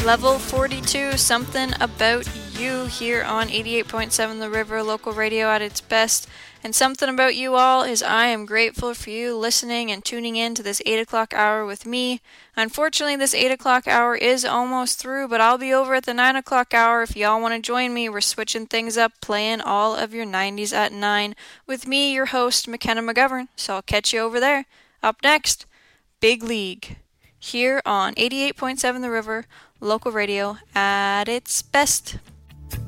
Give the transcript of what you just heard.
Level 42, Something About You, here on 88.7 The River, local radio at its best. And something about you all is I am grateful for you listening and tuning in to this 8 o'clock hour with me. Unfortunately, this 8 o'clock hour is almost through, but I'll be over at the 9 o'clock hour if y'all want to join me. We're switching things up, playing all of your 90s at 9 with me, your host, McKenna McGovern. So I'll catch you over there. Up next, Big League, here on 88.7 The River, local radio at its best.